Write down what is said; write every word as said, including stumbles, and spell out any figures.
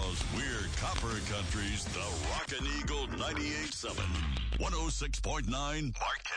Cause we're Copper Country's The Rockin' Eagle ninety-eight point seven. one oh six point nine Mark